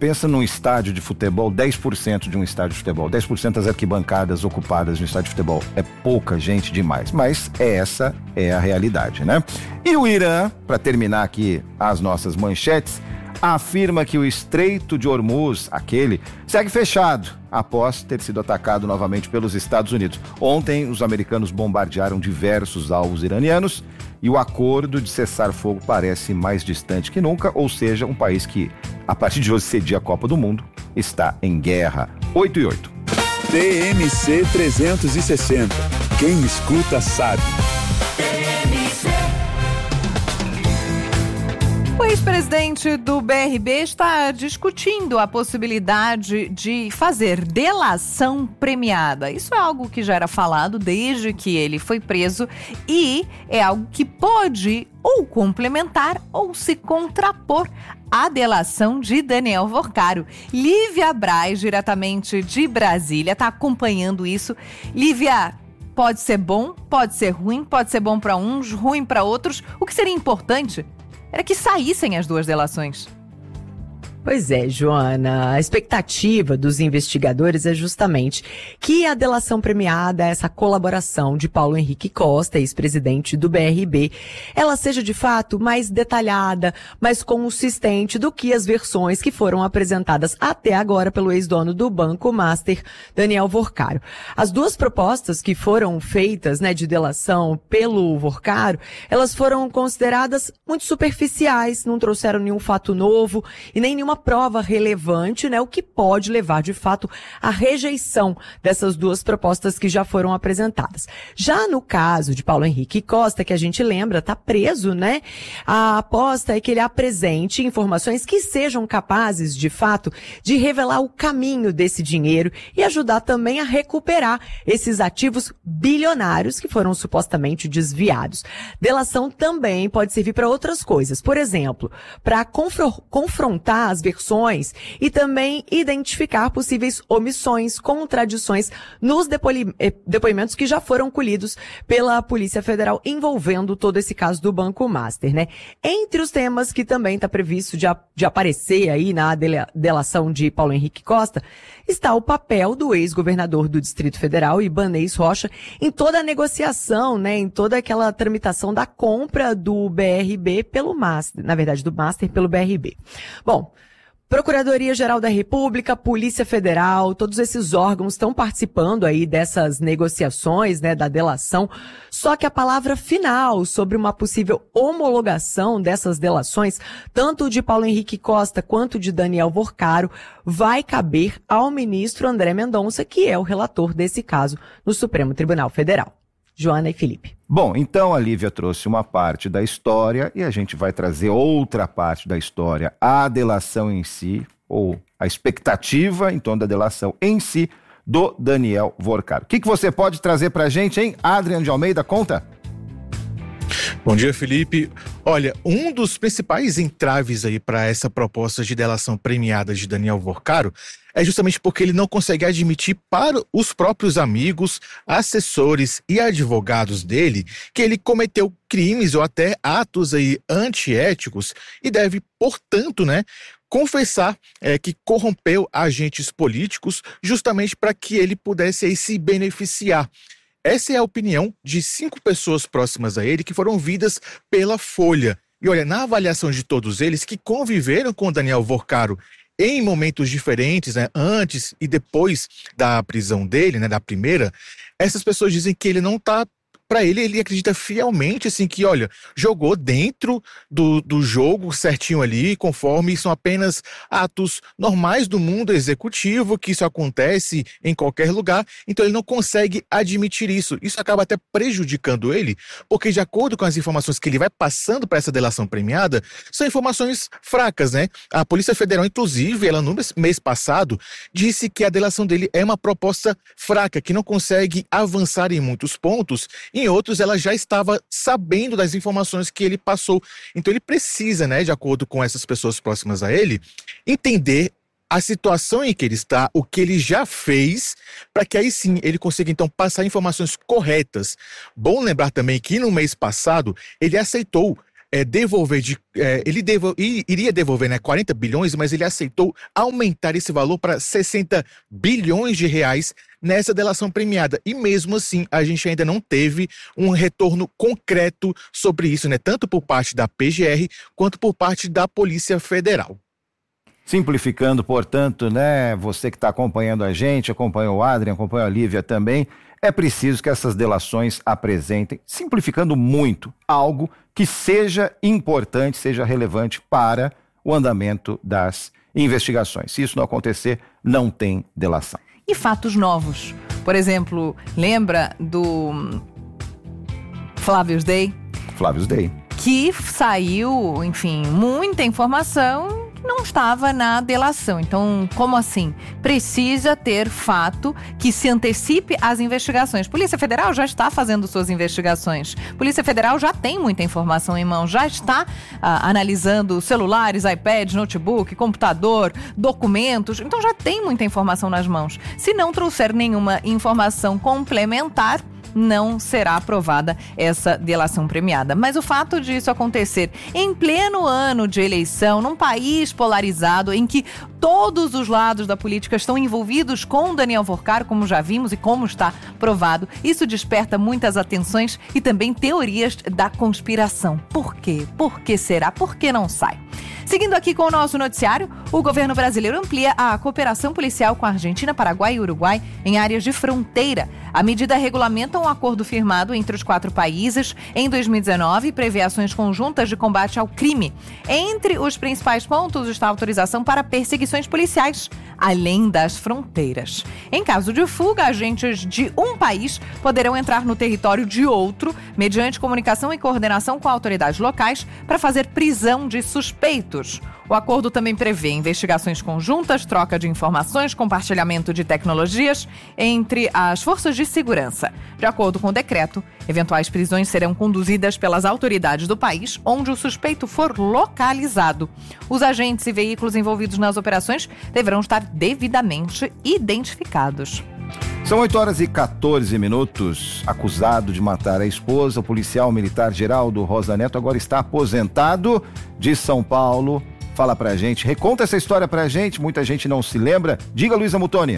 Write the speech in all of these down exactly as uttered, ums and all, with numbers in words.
pensa num estádio de futebol, dez por cento de um estádio de futebol, dez por cento das arquibancadas ocupadas no estádio de futebol. É pouca gente demais, mas essa é a realidade, né? E o Irã, para terminar aqui as nossas manchetes, afirma que o Estreito de Hormuz, aquele, segue fechado após ter sido atacado novamente pelos Estados Unidos. Ontem, os americanos bombardearam diversos alvos iranianos e o acordo de cessar-fogo parece mais distante que nunca, ou seja, um país que, a partir de hoje, cedia a Copa do Mundo, está em guerra. oito e oito. T M C trezentos e sessenta. Quem escuta sabe. O ex-presidente do B R B está discutindo a possibilidade de fazer delação premiada. Isso é algo que já era falado desde que ele foi preso e é algo que pode ou complementar ou se contrapor à delação de Daniel Worcaro. Lívia Braz, diretamente de Brasília, está acompanhando isso. Lívia, pode ser bom, pode ser ruim, pode ser bom para uns, ruim para outros. O que seria importante era que saíssem as duas delações. Pois é, Joana, a expectativa dos investigadores é justamente que a delação premiada, essa colaboração de Paulo Henrique Costa, ex-presidente do B R B, ela seja de fato mais detalhada, mais consistente do que as versões que foram apresentadas até agora pelo ex-dono do Banco Master, Daniel Worcaro. As duas propostas que foram feitas, né, de delação pelo Worcaro, elas foram consideradas muito superficiais, não trouxeram nenhum fato novo e nem nenhuma prova relevante, né, o que pode levar de fato à rejeição dessas duas propostas que já foram apresentadas. Já no caso de Paulo Henrique Costa, que a gente lembra, está preso, né, a aposta é que ele apresente informações que sejam capazes de fato de revelar o caminho desse dinheiro e ajudar também a recuperar esses ativos bilionários que foram supostamente desviados. Delação também pode servir para outras coisas, por exemplo, para confro- confrontar as versões e também identificar possíveis omissões, contradições nos depoli- depoimentos que já foram colhidos pela Polícia Federal envolvendo todo esse caso do Banco Master, né? Entre os temas que também está previsto de, a- de aparecer aí na dele- delação de Paulo Henrique Costa está o papel do ex-governador do Distrito Federal, Ibanez Rocha, em toda a negociação, né? Em toda aquela tramitação da compra do B R B pelo Master, na verdade do Master pelo B R B. Bom, Procuradoria-Geral da República, Polícia Federal, todos esses órgãos estão participando aí dessas negociações, né, da delação. Só que a palavra final sobre uma possível homologação dessas delações, tanto de Paulo Henrique Costa quanto de Daniel Worcaro, vai caber ao ministro André Mendonça, que é o relator desse caso no Supremo Tribunal Federal. Joana e Felipe. Bom, então a Lívia trouxe uma parte da história e a gente vai trazer outra parte da história, a delação em si, ou a expectativa em torno da delação em si do Daniel Worcaro. O que, que você pode trazer pra gente, hein? Adriano de Almeida, conta! Bom dia, Felipe. Olha, um dos principais entraves aí para essa proposta de delação premiada de Daniel Worcaro é justamente porque ele não consegue admitir para os próprios amigos, assessores e advogados dele que ele cometeu crimes ou até atos aí antiéticos e deve, portanto, né, confessar é, que corrompeu agentes políticos justamente para que ele pudesse aí se beneficiar. Essa é a opinião de cinco pessoas próximas a ele que foram ouvidas pela Folha. E olha, na avaliação de todos eles que conviveram com Daniel Worcaro em momentos diferentes, né, antes e depois da prisão dele, né, da primeira, essas pessoas dizem que ele não está... Para ele, ele acredita fielmente, assim, que, olha, jogou dentro do, do jogo certinho ali, conforme são apenas atos normais do mundo executivo, que isso acontece em qualquer lugar, então ele não consegue admitir isso. Isso acaba até prejudicando ele, porque de acordo com as informações que ele vai passando para essa delação premiada, são informações fracas, né? A Polícia Federal, inclusive, ela no mês passado, disse que a delação dele é uma proposta fraca, que não consegue avançar em muitos pontos. Em outros, ela já estava sabendo das informações que ele passou. Então, ele precisa, né, de acordo com essas pessoas próximas a ele, entender a situação em que ele está, o que ele já fez, para que aí sim ele consiga, então, passar informações corretas. Bom lembrar também que no mês passado, ele aceitou é, devolver, de, é, ele devo, iria devolver né, quarenta bilhões, mas ele aceitou aumentar esse valor para sessenta bilhões de reais nessa delação premiada. E mesmo assim, a gente ainda não teve um retorno concreto sobre isso, né? Tanto por parte da P G R quanto por parte da Polícia Federal. Simplificando, portanto, né? Você que está acompanhando a gente, acompanha o Adrian, acompanha a Lívia também, é preciso que essas delações apresentem, simplificando muito, algo que seja importante, seja relevante para o andamento das investigações. Se isso não acontecer, não tem delação. E fatos novos. Por exemplo, lembra do Flávio Day? Flávio Day. Que saiu, enfim, muita informação que não estava na delação. Então, como assim? Precisa ter fato que se antecipe às investigações. Polícia Federal já está fazendo suas investigações. Polícia Federal já tem muita informação em mão, já está ah, analisando celulares, iPads, notebook, computador, documentos. Então já tem muita informação nas mãos. Se não trouxer nenhuma informação complementar, não será aprovada essa delação premiada. Mas o fato disso acontecer em pleno ano de eleição, num país polarizado, em que todos os lados da política estão envolvidos com Daniel Workar, como já vimos e como está provado, isso desperta muitas atenções e também teorias da conspiração. Por quê? Por que será? Por que não sai? Seguindo aqui com o nosso noticiário, o governo brasileiro amplia a cooperação policial com a Argentina, Paraguai e Uruguai em áreas de fronteira. A medida regulamenta um acordo firmado entre os quatro países em dois mil e dezenove e prevê ações conjuntas de combate ao crime. Entre os principais pontos está a autorização para perseguições policiais, além das fronteiras. Em caso de fuga, agentes de um país poderão entrar no território de outro, mediante comunicação e coordenação com autoridades locais, para fazer prisão de suspeitos. O acordo também prevê investigações conjuntas, troca de informações, compartilhamento de tecnologias entre as forças de segurança. De acordo com o decreto, eventuais prisões serão conduzidas pelas autoridades do país onde o suspeito for localizado. Os agentes e veículos envolvidos nas operações deverão estar devidamente identificados. São oito horas e quatorze minutos. Acusado de matar a esposa, o policial militar Geraldo Rosa Neto agora está aposentado de São Paulo. Fala pra gente, reconta essa história pra gente, muita gente não se lembra. Diga, Luísa Mutoni.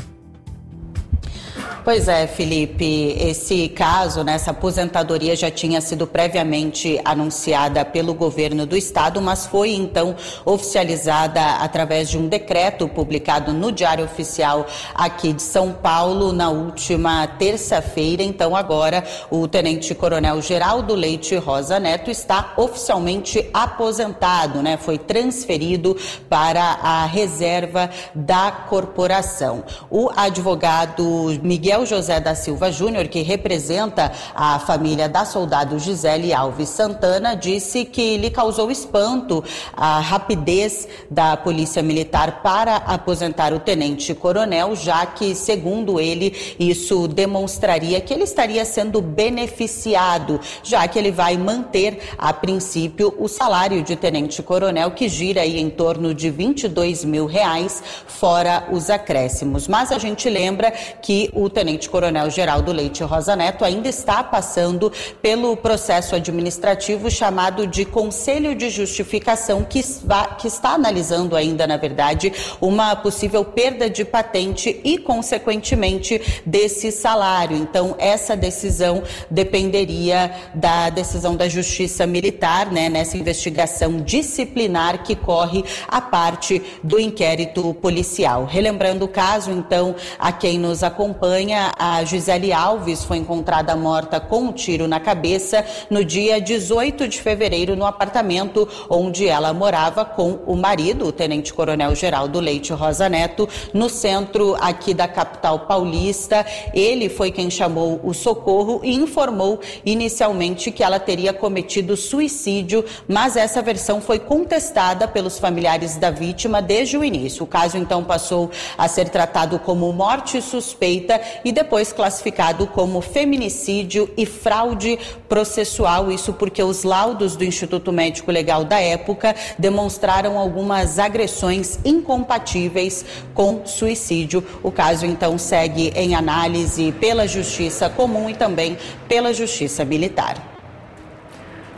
Pois é, Felipe, esse caso, né, essa aposentadoria já tinha sido previamente anunciada pelo governo do estado, mas foi então oficializada através de um decreto publicado no Diário Oficial aqui de São Paulo na última terça-feira. Então agora o tenente-coronel Geraldo Leite Rosa Neto está oficialmente aposentado, né? Foi transferido para a reserva da corporação. O advogado Miguel José da Silva Júnior, que representa a família da soldado Gisele Alves Santana, disse que lhe causou espanto a rapidez da Polícia Militar para aposentar o tenente-coronel, já que, segundo ele, isso demonstraria que ele estaria sendo beneficiado, já que ele vai manter, a princípio, o salário de tenente-coronel, que gira aí em torno de vinte e dois mil reais, fora os acréscimos. Mas a gente lembra que o tenente-coronel Geraldo Leite Rosa Neto ainda está passando pelo processo administrativo chamado de Conselho de Justificação, que, que está analisando ainda, na verdade, uma possível perda de patente e, consequentemente, desse salário. Então, essa decisão dependeria da decisão da Justiça Militar, né, nessa investigação disciplinar que corre a parte do inquérito policial. Relembrando o caso, então, a quem nos acompanha, a Gisele Alves foi encontrada morta com um tiro na cabeça no dia dezoito de fevereiro no apartamento onde ela morava com o marido, o tenente-coronel Geraldo Leite Rosa Neto, no centro aqui da capital paulista. Ele foi quem chamou o socorro e informou inicialmente que ela teria cometido suicídio, mas essa versão foi contestada pelos familiares da vítima desde o início. O caso então passou a ser tratado como morte suspeita e depois classificado como feminicídio e fraude processual, isso porque os laudos do Instituto Médico Legal da época demonstraram algumas agressões incompatíveis com suicídio. O caso então segue em análise pela Justiça Comum e também pela Justiça Militar.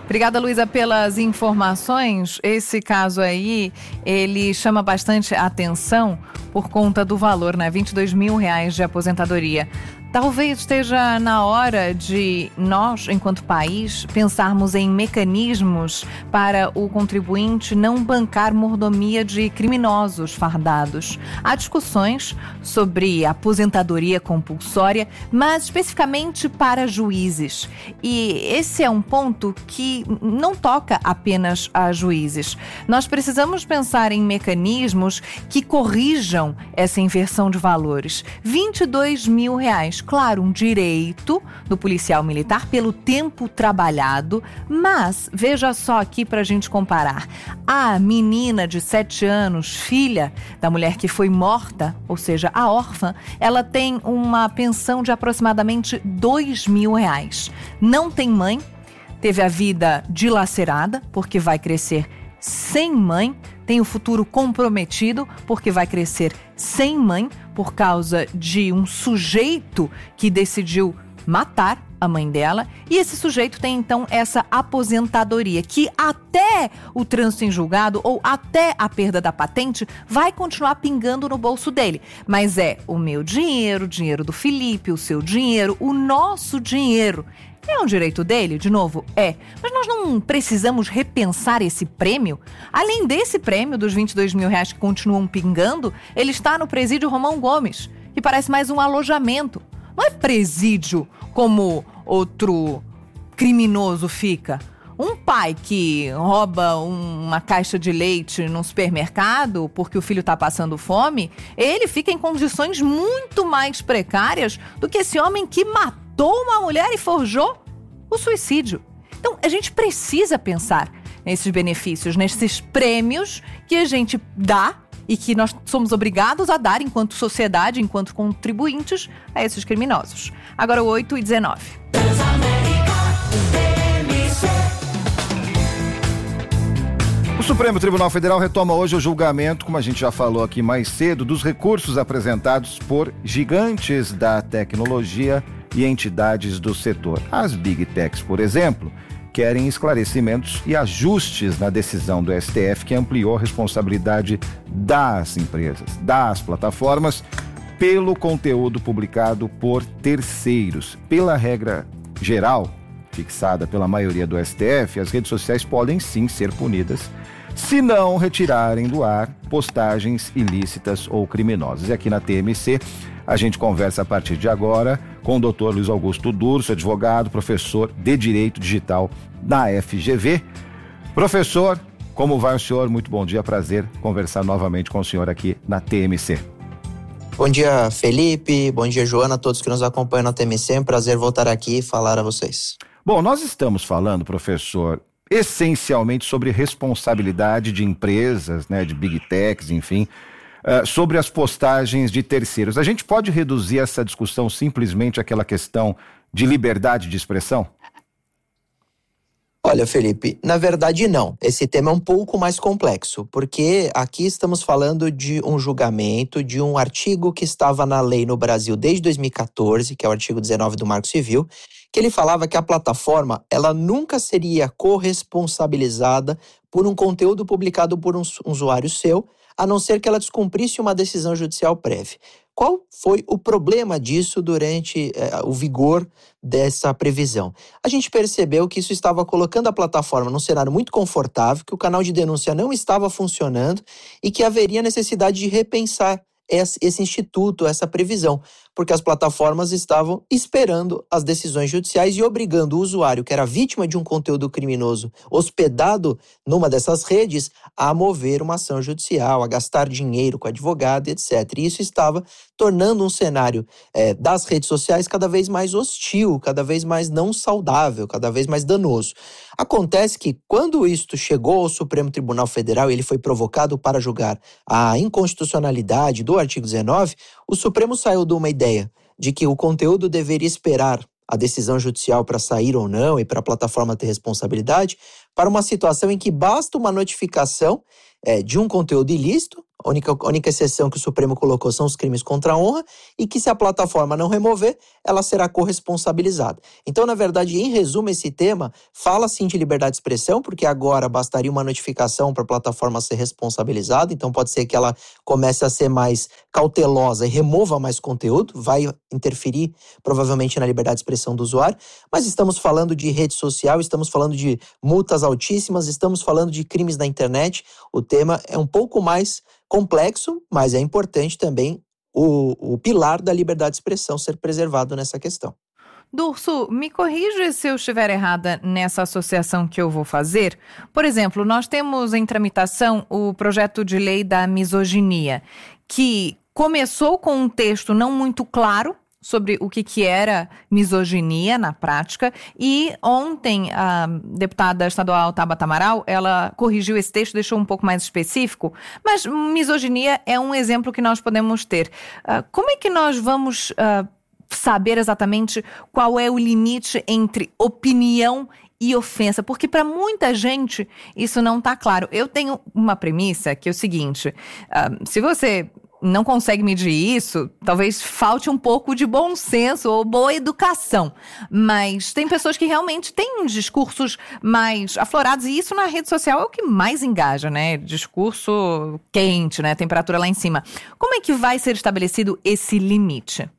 Obrigada, Luísa, pelas informações. Esse caso aí, ele chama bastante atenção por conta do valor, né? vinte e dois mil reais de aposentadoria. Talvez esteja na hora de nós, enquanto país, pensarmos em mecanismos para o contribuinte não bancar mordomia de criminosos fardados. Há discussões sobre aposentadoria compulsória, mas especificamente para juízes. E esse é um ponto que não toca apenas a juízes. Nós precisamos pensar em mecanismos que corrijam essa inversão de valores. vinte e dois mil reais. Claro, um direito do policial militar pelo tempo trabalhado, mas veja só aqui para a gente comparar. A menina de sete anos, filha da mulher que foi morta, ou seja, a órfã, ela tem uma pensão de aproximadamente dois mil reais. Não tem mãe, teve a vida dilacerada porque vai crescer sem mãe, tem o futuro comprometido porque vai crescer sem mãe por causa de um sujeito que decidiu matar a mãe dela, e esse sujeito tem então essa aposentadoria que até o trânsito em julgado ou até a perda da patente vai continuar pingando no bolso dele. Mas é o meu dinheiro, o dinheiro do Felipe, o seu dinheiro, o nosso dinheiro. É um direito dele? De novo, é. Mas nós não precisamos repensar esse prêmio? Além desse prêmio dos vinte e dois mil reais que continuam pingando, ele está no presídio Romão Gomes, que parece mais um alojamento. Não é presídio como outro criminoso fica. Um pai que rouba uma caixa de leite no supermercado porque o filho está passando fome, ele fica em condições muito mais precárias do que esse homem que matou uma mulher e forjou o suicídio. Então, a gente precisa pensar nesses benefícios, nesses prêmios que a gente dá e que nós somos obrigados a dar enquanto sociedade, enquanto contribuintes a esses criminosos. Agora, oito e dezenove. O Supremo Tribunal Federal retoma hoje o julgamento, como a gente já falou aqui mais cedo, dos recursos apresentados por gigantes da tecnologia e entidades do setor. As Big Techs, por exemplo, querem esclarecimentos e ajustes na decisão do S T F que ampliou a responsabilidade das empresas, das plataformas, pelo conteúdo publicado por terceiros. Pela regra geral, fixada pela maioria do S T F, as redes sociais podem sim ser punidas se não retirarem do ar postagens ilícitas ou criminosas. E aqui na T M C, a gente conversa a partir de agora com o doutor Luiz Augusto Durso, advogado, professor de Direito Digital da F G V. Professor, como vai o senhor? Muito bom dia, prazer conversar novamente com o senhor aqui na T M C. Bom dia, Felipe, bom dia, Joana, a todos que nos acompanham na T M C, é um prazer voltar aqui e falar a vocês. Bom, nós estamos falando, professor, essencialmente sobre responsabilidade de empresas, né, de Big Techs, enfim, Uh, sobre as postagens de terceiros. A gente pode reduzir essa discussão simplesmente àquela questão de liberdade de expressão? Olha, Felipe, na verdade não. Esse tema é um pouco mais complexo, porque aqui estamos falando de um julgamento de um artigo que estava na lei no Brasil desde dois mil e catorze, que é o artigo dezenove do Marco Civil, que ele falava que a plataforma ela nunca seria corresponsabilizada por um conteúdo publicado por um usuário seu, a não ser que ela descumprisse uma decisão judicial prévia. Qual foi o problema disso durante eh, o vigor dessa previsão? A gente percebeu que isso estava colocando a plataforma num cenário muito confortável, que o canal de denúncia não estava funcionando e que haveria necessidade de repensar esse, esse instituto, essa previsão, porque as plataformas estavam esperando as decisões judiciais e obrigando o usuário, que era vítima de um conteúdo criminoso hospedado numa dessas redes, a mover uma ação judicial, a gastar dinheiro com advogado, etcétera. E isso estava tornando um cenário é, das redes sociais cada vez mais hostil, cada vez mais não saudável, cada vez mais danoso. Acontece que quando isto chegou ao Supremo Tribunal Federal e ele foi provocado para julgar a inconstitucionalidade do artigo dezenove, o Supremo saiu de uma ideia de que o conteúdo deveria esperar a decisão judicial para sair ou não e para a plataforma ter responsabilidade, para uma situação em que basta uma notificação é, de um conteúdo ilícito, a única, a única exceção que o Supremo colocou são os crimes contra a honra, e que se a plataforma não remover, ela será corresponsabilizada. Então, na verdade, em resumo, esse tema fala sim de liberdade de expressão, porque agora bastaria uma notificação para a plataforma ser responsabilizada, então pode ser que ela comece a ser mais cautelosa e remova mais conteúdo, vai interferir provavelmente na liberdade de expressão do usuário, mas estamos falando de rede social, estamos falando de multas altíssimas, estamos falando de crimes na internet. O tema é um pouco mais complexo, mas é importante também o, o pilar da liberdade de expressão ser preservado nessa questão. Durso, me corrija se eu estiver errada nessa associação que eu vou fazer. Por exemplo, nós temos em tramitação o projeto de lei da misoginia, que começou com um texto não muito claro sobre o que, que era misoginia na prática, e ontem a deputada estadual Tabata Amaral, ela corrigiu esse texto, deixou um pouco mais específico, mas misoginia é um exemplo que nós podemos ter. Uh, como é que nós vamos uh, saber exatamente qual é o limite entre opinião e ofensa? Porque para muita gente isso não está claro. Eu tenho uma premissa que é o seguinte, uh, se você não consegue medir isso, talvez falte um pouco de bom senso ou boa educação. Mas tem pessoas que realmente têm discursos mais aflorados, e isso na rede social é o que mais engaja, né? Discurso quente, né? Temperatura lá em cima. Como é que vai ser estabelecido esse limite?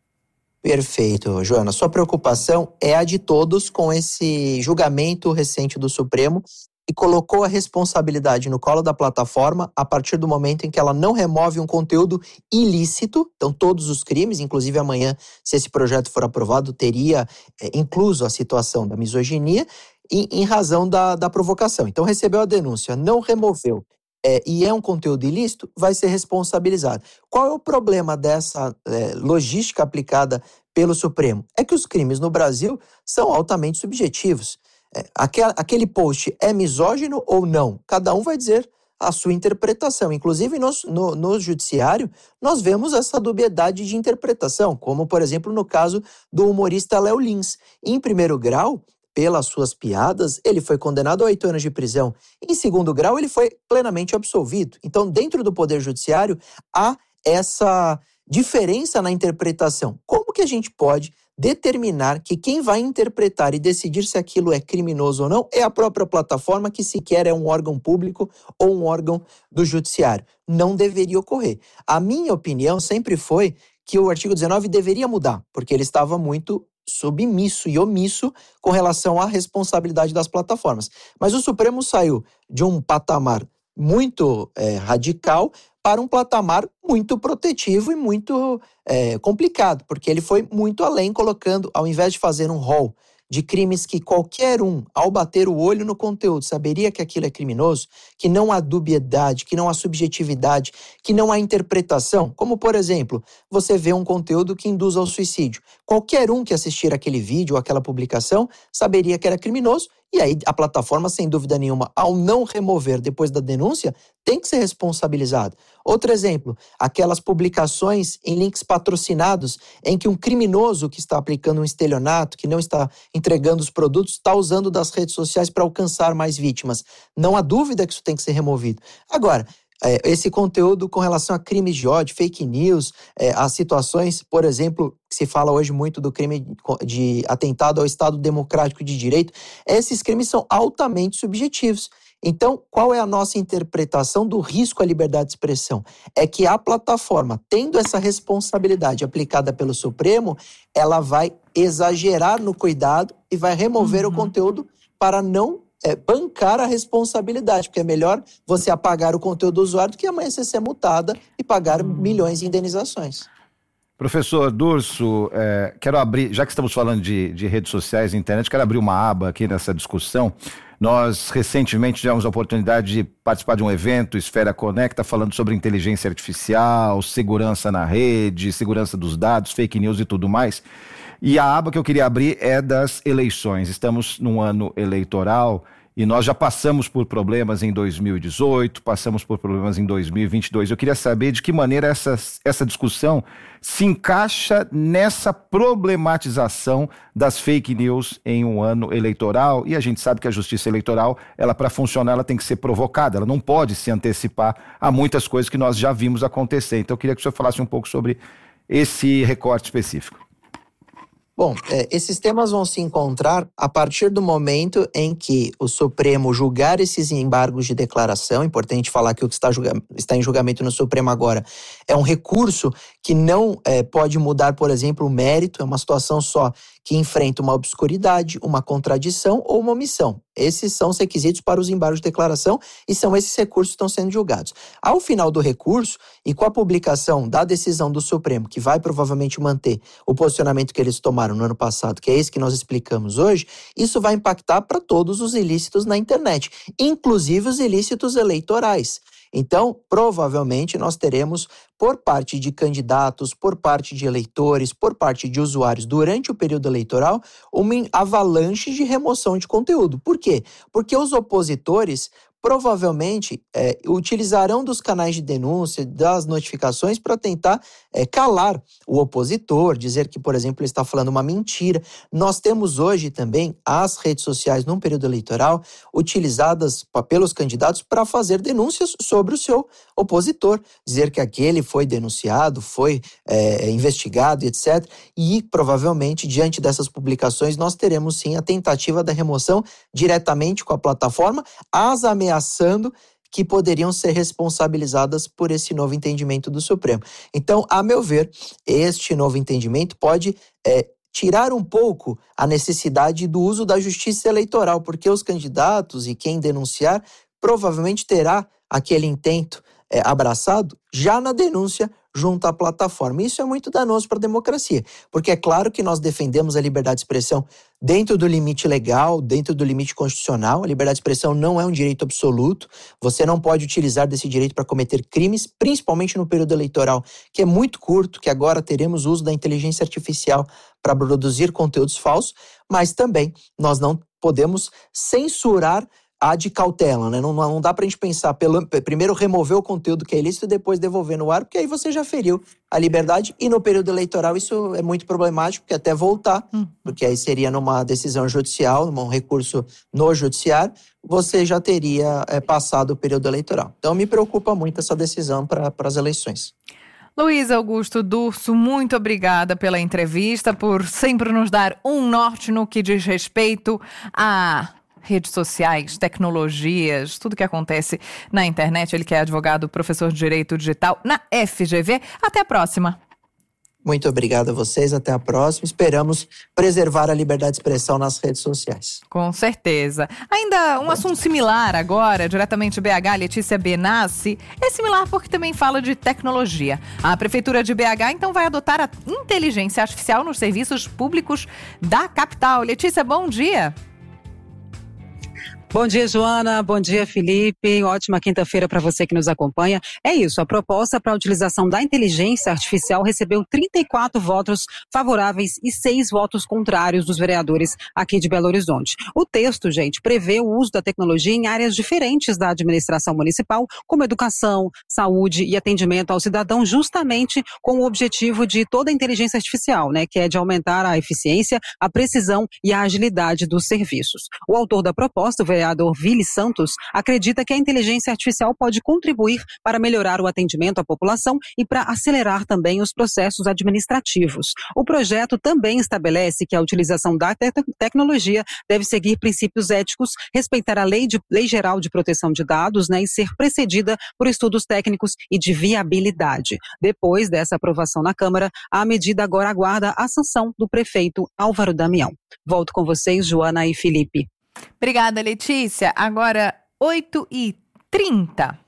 Perfeito, Joana. Sua preocupação é a de todos com esse julgamento recente do Supremo, e colocou a responsabilidade no colo da plataforma a partir do momento em que ela não remove um conteúdo ilícito. Então, todos os crimes, inclusive amanhã, se esse projeto for aprovado, teria é, incluso a situação da misoginia, em, em razão da, da provocação. Então, recebeu a denúncia, não removeu, é, e é um conteúdo ilícito, vai ser responsabilizado. Qual é o problema dessa é, logística aplicada pelo Supremo? É que os crimes no Brasil são altamente subjetivos. Aquele post é misógino ou não? Cada um vai dizer a sua interpretação. Inclusive, no, no, no judiciário, nós vemos essa dubiedade de interpretação, como, por exemplo, no caso do humorista Léo Lins. Em primeiro grau, pelas suas piadas, ele foi condenado a oito anos de prisão. Em segundo grau, ele foi plenamente absolvido. Então, dentro do Poder Judiciário, há essa diferença na interpretação. Como que a gente pode determinar que quem vai interpretar e decidir se aquilo é criminoso ou não é a própria plataforma, que sequer é um órgão público ou um órgão do judiciário? Não deveria ocorrer. A minha opinião sempre foi que o artigo dezenove deveria mudar, porque ele estava muito submisso e omisso com relação à responsabilidade das plataformas. Mas o Supremo saiu de um patamar muito é, radical para um patamar muito protetivo e muito é, complicado, porque ele foi muito além, colocando, ao invés de fazer um rol de crimes que qualquer um, ao bater o olho no conteúdo, saberia que aquilo é criminoso, que não há dubiedade, que não há subjetividade, que não há interpretação, como, por exemplo, você vê um conteúdo que induz ao suicídio. Qualquer um que assistir aquele vídeo ou aquela publicação saberia que era criminoso, e aí a plataforma, sem dúvida nenhuma, ao não remover depois da denúncia, tem que ser responsabilizada. Outro exemplo, aquelas publicações em links patrocinados em que um criminoso que está aplicando um estelionato, que não está entregando os produtos, está usando das redes sociais para alcançar mais vítimas. Não há dúvida que isso tem que ser removido. Agora, É, esse conteúdo com relação a crimes de ódio, fake news, é, as situações, por exemplo, que se fala hoje muito do crime de atentado ao Estado Democrático de Direito, esses crimes são altamente subjetivos. Então, qual é a nossa interpretação do risco à liberdade de expressão? É que a plataforma, tendo essa responsabilidade aplicada pelo Supremo, ela vai exagerar no cuidado e vai remover uhum. o conteúdo para não É bancar a responsabilidade, porque é melhor você apagar o conteúdo do usuário do que amanhã você ser multada e pagar hum. milhões de indenizações. Professor Durso, é, quero abrir, já que estamos falando de, de redes sociais e internet, quero abrir uma aba aqui nessa discussão. Nós recentemente tivemos a oportunidade de participar de um evento, Esfera Conecta, falando sobre inteligência artificial, segurança na rede, segurança dos dados, fake news e tudo mais. E a aba que eu queria abrir é das eleições. Estamos num ano eleitoral E nós já passamos por problemas em dois mil e dezoito, passamos por problemas em dois mil e vinte e dois. Eu queria saber de que maneira essa, essa discussão se encaixa nessa problematização das fake news em um ano eleitoral. E a gente sabe que a justiça eleitoral, ela para funcionar, ela tem que ser provocada. Ela não pode se antecipar a muitas coisas que nós já vimos acontecer. Então eu queria que o senhor falasse um pouco sobre esse recorte específico. Bom, é, esses temas vão se encontrar a partir do momento em que o Supremo julgar esses embargos de declaração. Importante falar que o que está, julga, está em julgamento no Supremo agora é um recurso que não é, pode mudar, por exemplo, o mérito. É uma situação só que enfrenta uma obscuridade, uma contradição ou uma omissão. Esses são os requisitos para os embargos de declaração e são esses recursos que estão sendo julgados. Ao final do recurso e com a publicação da decisão do Supremo, que vai provavelmente manter o posicionamento que eles tomaram no ano passado, que é esse que nós explicamos hoje, isso vai impactar para todos os ilícitos na internet, inclusive os ilícitos eleitorais. Então, provavelmente, nós teremos, por parte de candidatos, por parte de eleitores, por parte de usuários, durante o período eleitoral, uma avalanche de remoção de conteúdo. Por quê? Porque os opositores provavelmente é, utilizarão dos canais de denúncia, das notificações, para tentar é, calar o opositor, dizer que, por exemplo, ele está falando uma mentira. Nós temos hoje também as redes sociais, num período eleitoral, utilizadas pelos candidatos para fazer denúncias sobre o seu opositor, dizer que aquele foi denunciado, foi é, investigado, etcétera. E, provavelmente, diante dessas publicações, nós teremos, sim, a tentativa da remoção diretamente com a plataforma, as ameaças ameaçando que poderiam ser responsabilizadas por esse novo entendimento do Supremo. Então, a meu ver, este novo entendimento pode é, tirar um pouco a necessidade do uso da justiça eleitoral, porque os candidatos e quem denunciar provavelmente terá aquele intento é, abraçado já na denúncia junto à plataforma. Isso é muito danoso para a democracia, porque é claro que nós defendemos a liberdade de expressão dentro do limite legal, dentro do limite constitucional. A liberdade de expressão não é um direito absoluto. Você não pode utilizar desse direito para cometer crimes, principalmente no período eleitoral, que é muito curto, que agora teremos o uso da inteligência artificial para produzir conteúdos falsos, mas também nós não podemos censurar a de cautela, né? Não, não dá pra gente pensar, pelo, primeiro remover o conteúdo que é ilícito e depois devolver no ar, porque aí você já feriu a liberdade, e no período eleitoral isso é muito problemático, porque até voltar, hum. porque aí seria numa decisão judicial, num recurso no judiciário, você já teria é, passado o período eleitoral. Então me preocupa muito essa decisão para as eleições. Luiz Augusto Durso, muito obrigada pela entrevista, por sempre nos dar um norte no que diz respeito a redes sociais, tecnologias, tudo que acontece na internet. Ele que é advogado, professor de Direito Digital na F G V. Até a próxima. Muito obrigado a vocês, até a próxima. Esperamos preservar a liberdade de expressão nas redes sociais. Com certeza. Ainda um assunto similar agora, diretamente de B H, Letícia Benassi. É similar porque também fala de tecnologia. A Prefeitura de B H, então, vai adotar a inteligência artificial nos serviços públicos da capital. Letícia, bom dia. Bom dia, Joana. Bom dia, Felipe. Ótima quinta-feira para você que nos acompanha. É isso, a proposta para a utilização da inteligência artificial recebeu trinta e quatro votos favoráveis e seis votos contrários dos vereadores aqui de Belo Horizonte. O texto, gente, prevê o uso da tecnologia em áreas diferentes da administração municipal, como educação, saúde e atendimento ao cidadão, justamente com o objetivo de toda a inteligência artificial, né, que é de aumentar a eficiência, a precisão e a agilidade dos serviços. O autor da proposta, o vereador Vili Santos, acredita que a inteligência artificial pode contribuir para melhorar o atendimento à população e para acelerar também os processos administrativos. O projeto também estabelece que a utilização da te- tecnologia deve seguir princípios éticos, respeitar a lei, de, lei geral de proteção de dados, né, e ser precedida por estudos técnicos e de viabilidade. Depois dessa aprovação na Câmara, a medida agora aguarda a sanção do prefeito Álvaro Damião. Volto com vocês, Joana e Felipe. Obrigada, Letícia. Agora, oito e trinta.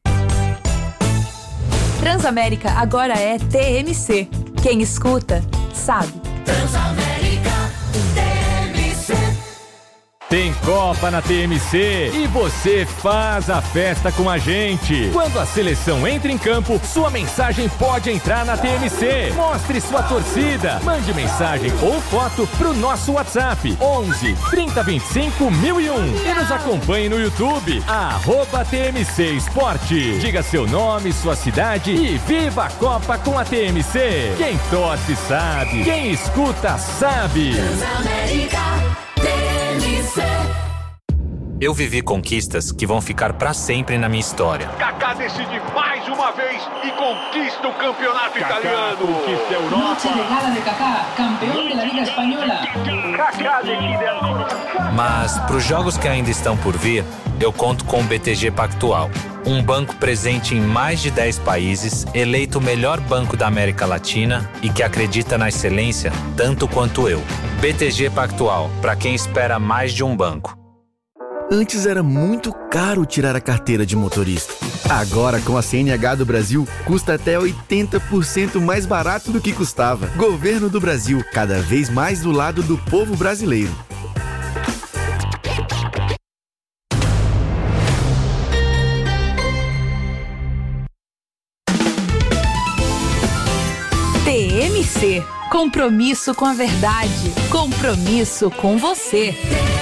Transamérica agora é T M C. Quem escuta, sabe. Transamérica T M C. Tem Copa na T M C e você faz a festa com a gente. Quando a seleção entra em campo, sua mensagem pode entrar na T M C. Mostre sua torcida. Mande mensagem ou foto pro nosso WhatsApp onze, trinta, vinte e cinco, mil e um e nos acompanhe no YouTube, arroba T M C Esporte. Diga seu nome, sua cidade e viva a Copa com a T M C. Quem torce sabe, quem escuta sabe. Eu vivi conquistas que vão ficar pra sempre na minha história. Kaká decide mais uma vez e conquista o campeonato Kaká italiano. Conquista a Europa. Noche de gala de Kaká, campeão da Liga Espanhola. Kaká decide a... Mas pros jogos que ainda estão por vir, eu conto com o B T G Pactual. Um banco presente em mais de dez países, eleito o melhor banco da América Latina e que acredita na excelência tanto quanto eu. B T G Pactual, para quem espera mais de um banco. Antes era muito caro tirar a carteira de motorista. Agora, com a C N H do Brasil, custa até oitenta por cento mais barato do que custava. Governo do Brasil, cada vez mais do lado do povo brasileiro. T M C. Compromisso com a verdade. Compromisso com você.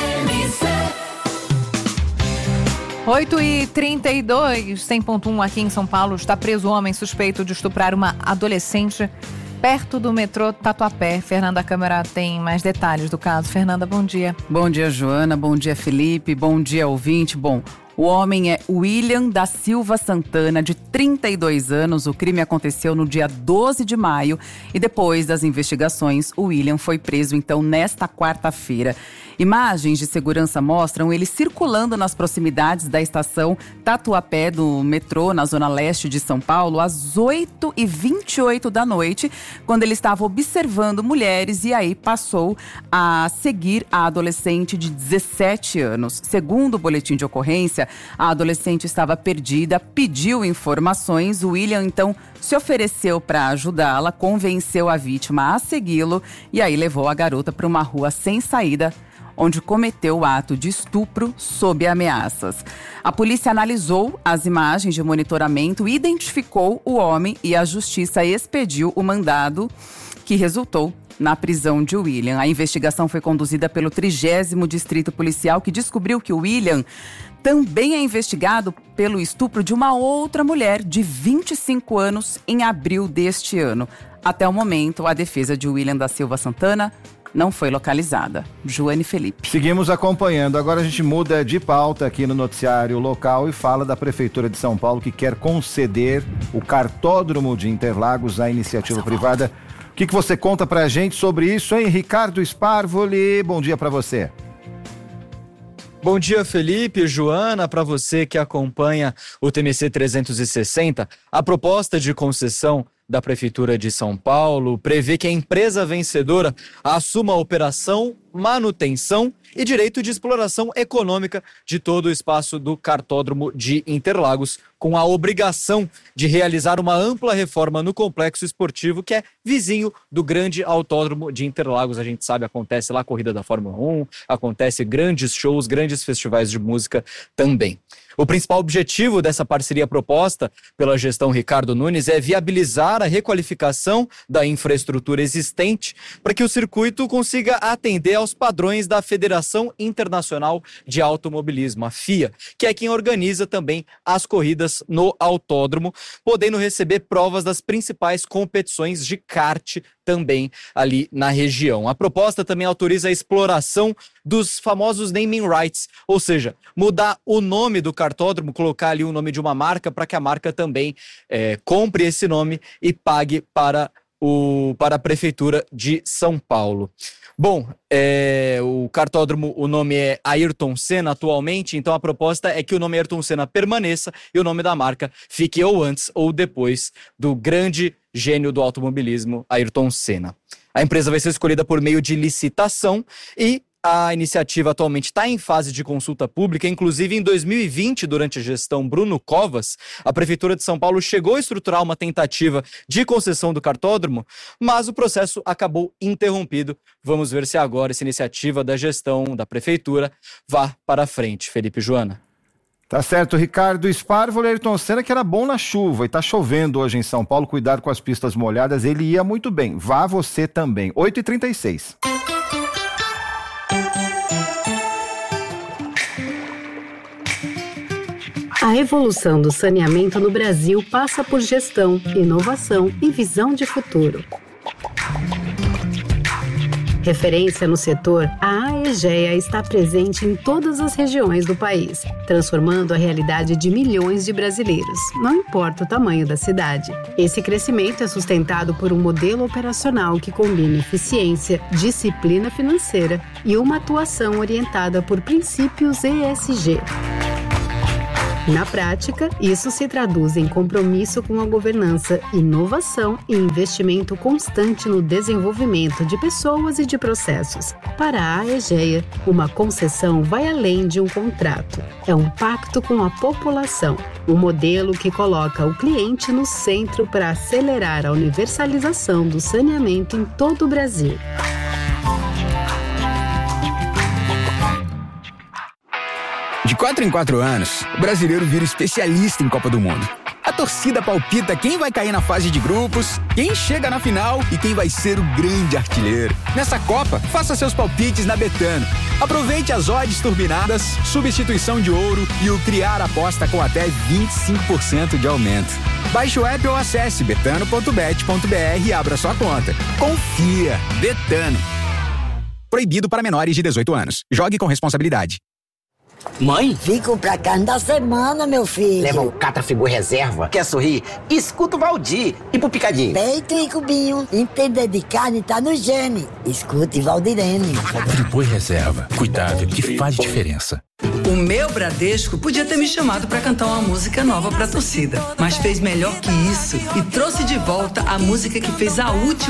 oito e trinta e dois, cem ponto um aqui em São Paulo, está preso um homem suspeito de estuprar uma adolescente perto do metrô Tatuapé. Fernanda Câmara tem mais detalhes do caso. Fernanda, bom dia. Bom dia, Joana. Bom dia, Felipe. Bom dia, ouvinte. Bom, o homem é William da Silva Santana, de trinta e dois anos. O crime aconteceu no dia doze de maio e depois das investigações, o William foi preso, então, nesta quarta-feira. Imagens de segurança mostram ele circulando nas proximidades da estação Tatuapé do metrô, na zona leste de São Paulo, às oito e vinte e oito da noite, quando ele estava observando mulheres e aí passou a seguir a adolescente de dezessete anos. Segundo o boletim de ocorrência, a adolescente estava perdida, pediu informações. O William, então, se ofereceu para ajudá-la, convenceu a vítima a segui-lo e aí levou a garota para uma rua sem saída, onde cometeu o ato de estupro sob ameaças. A polícia analisou as imagens de monitoramento, identificou o homem e a justiça expediu o mandado que resultou na prisão de William. A investigação foi conduzida pelo trigésimo Distrito Policial, que descobriu que o William também é investigado pelo estupro de uma outra mulher de vinte e cinco anos em abril deste ano. Até o momento, a defesa de William da Silva Santana não foi localizada. Joane Felipe. Seguimos acompanhando. Agora a gente muda de pauta aqui no noticiário local e fala da Prefeitura de São Paulo, que quer conceder o cartódromo de Interlagos à iniciativa privada. O que, que você conta pra gente sobre isso, hein? Ricardo Sparvoli, bom dia pra você. Bom dia, Felipe, Joana, para você que acompanha o T M C trezentos e sessenta. A proposta de concessão da Prefeitura de São Paulo prevê que a empresa vencedora assuma a operação, manutenção e direito de exploração econômica de todo o espaço do cartódromo de Interlagos, com a obrigação de realizar uma ampla reforma no complexo esportivo que é vizinho do grande autódromo de Interlagos. A gente sabe, acontece lá a corrida da Fórmula um, acontece grandes shows, grandes festivais de música também. O principal objetivo dessa parceria proposta pela gestão Ricardo Nunes é viabilizar a requalificação da infraestrutura existente para que o circuito consiga atender aos padrões da Federação Internacional de Automobilismo, a F I A, que é quem organiza também as corridas no autódromo, podendo receber provas das principais competições de kart também ali na região. A proposta também autoriza a exploração dos famosos naming rights, ou seja, mudar o nome do cartódromo, colocar ali o nome de uma marca para que a marca também é, compre esse nome e pague para, o, para a Prefeitura de São Paulo. Bom, é, o cartódromo, o nome é Ayrton Senna atualmente, então a proposta é que o nome Ayrton Senna permaneça e o nome da marca fique ou antes ou depois do grande gênio do automobilismo, Ayrton Senna. A empresa vai ser escolhida por meio de licitação e A iniciativa atualmente está em fase de consulta pública, inclusive em dois mil e vinte, durante a gestão Bruno Covas, a Prefeitura de São Paulo chegou a estruturar uma tentativa de concessão do cartódromo, mas o processo acabou interrompido. Vamos ver se agora essa iniciativa da gestão da Prefeitura vá para frente. Felipe, Joana. Tá certo, Ricardo Sparvo, Ayrton Senna, que era bom na chuva e tá chovendo hoje em São Paulo, cuidado com as pistas molhadas, ele ia muito bem, vá você também. oito e trinta e seis. A evolução do saneamento no Brasil passa por gestão, inovação e visão de futuro. Referência no setor, a Aegea está presente em todas as regiões do país, transformando a realidade de milhões de brasileiros, não importa o tamanho da cidade. Esse crescimento é sustentado por um modelo operacional que combina eficiência, disciplina financeira e uma atuação orientada por princípios E S G. Na prática, isso se traduz em compromisso com a governança, inovação e investimento constante no desenvolvimento de pessoas e de processos. Para a Aegea, uma concessão vai além de um contrato. É um pacto com a população, um modelo que coloca o cliente no centro para acelerar a universalização do saneamento em todo o Brasil. De quatro em quatro anos, o brasileiro vira especialista em Copa do Mundo. A torcida palpita quem vai cair na fase de grupos, quem chega na final e quem vai ser o grande artilheiro. Nessa Copa, faça seus palpites na Betano. Aproveite as odds turbinadas, substituição de ouro e o Criar Aposta com até vinte e cinco por cento de aumento. Baixe o app ou acesse betano ponto bet ponto br e abra sua conta. Confia! Betano. Proibido para menores de dezoito anos. Jogue com responsabilidade. Mãe? Fico pra carne da semana, meu filho. Leva o Catrafigu Reserva. Quer sorrir? Escuta o Valdir. E pro Picadinho? Peito e cubinho. Entender de carne tá no gene. Escute Valdirene. Friboi Reserva. Cuidado que faz diferença. O meu Bradesco podia ter me chamado para cantar uma música nova pra torcida, mas fez melhor que isso e trouxe de volta a música que fez a última